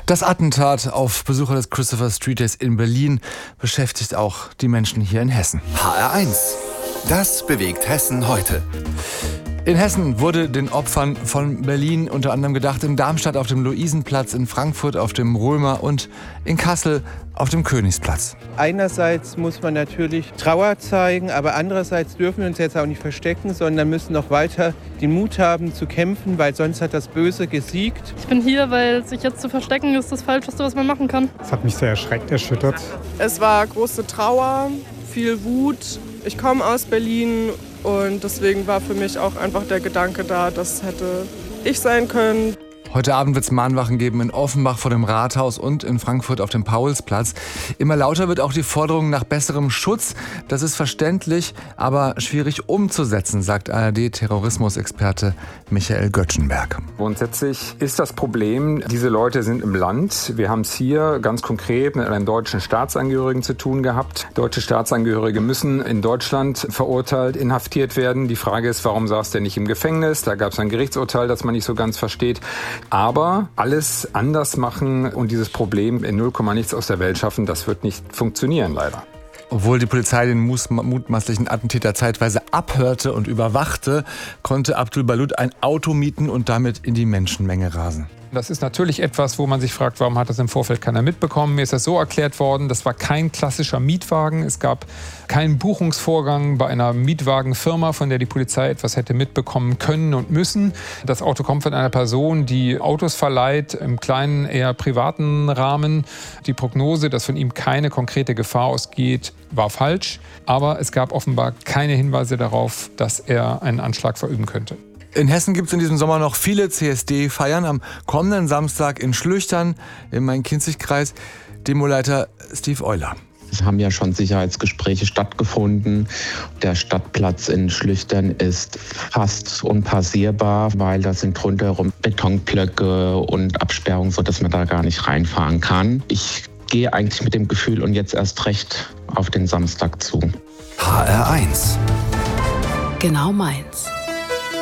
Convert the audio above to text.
Das Attentat auf Besucher des Christopher Street Days in Berlin beschäftigt auch die Menschen hier in Hessen. HR1, das bewegt Hessen heute. In Hessen wurde den Opfern von Berlin unter anderem gedacht, in Darmstadt auf dem Luisenplatz, in Frankfurt auf dem Römer und in Kassel auf dem Königsplatz. Einerseits muss man natürlich Trauer zeigen, aber andererseits dürfen wir uns jetzt auch nicht verstecken, sondern müssen noch weiter den Mut haben zu kämpfen, weil sonst hat das Böse gesiegt. Ich bin hier, weil sich jetzt zu verstecken ist das Falscheste, was man machen kann. Es hat mich sehr erschreckt, erschüttert. Es war große Trauer, viel Wut. Ich komme aus Berlin und deswegen war für mich auch einfach der Gedanke da, das hätte ich sein können. Heute Abend wird es Mahnwachen geben in Offenbach vor dem Rathaus und in Frankfurt auf dem Paulsplatz. Immer lauter wird auch die Forderung nach besserem Schutz. Das ist verständlich, aber schwierig umzusetzen, sagt ARD-Terrorismusexperte Michael Göttschenberg. Grundsätzlich ist das Problem, diese Leute sind im Land. Wir haben es hier ganz konkret mit einem deutschen Staatsangehörigen zu tun gehabt. Deutsche Staatsangehörige müssen in Deutschland verurteilt, inhaftiert werden. Die Frage ist, warum saß der nicht im Gefängnis? Da gab es ein Gerichtsurteil, das man nicht so ganz versteht. Aber alles anders machen und dieses Problem in 0, nichts aus der Welt schaffen, das wird nicht funktionieren, leider. Obwohl die Polizei den mutmaßlichen Attentäter zeitweise abhörte und überwachte, konnte Abdul Balut ein Auto mieten und damit in die Menschenmenge rasen. Das ist natürlich etwas, wo man sich fragt, warum hat das im Vorfeld keiner mitbekommen. Mir ist das so erklärt worden, das war kein klassischer Mietwagen. Es gab keinen Buchungsvorgang bei einer Mietwagenfirma, von der die Polizei etwas hätte mitbekommen können und müssen. Das Auto kommt von einer Person, die Autos verleiht, im kleinen, eher privaten Rahmen. Die Prognose, dass von ihm keine konkrete Gefahr ausgeht, war falsch. Aber es gab offenbar keine Hinweise darauf, dass er einen Anschlag verüben könnte. In Hessen gibt es in diesem Sommer noch viele CSD-Feiern. Am kommenden Samstag in Schlüchtern im Main-Kinzig-Kreis. Demoleiter Steve Euler. Es haben ja schon Sicherheitsgespräche stattgefunden. Der Stadtplatz in Schlüchtern ist fast unpassierbar, weil da sind rundherum Betonblöcke und Absperrungen, sodass man da gar nicht reinfahren kann. Ich gehe eigentlich mit dem Gefühl und jetzt erst recht auf den Samstag zu. HR1. Genau meins.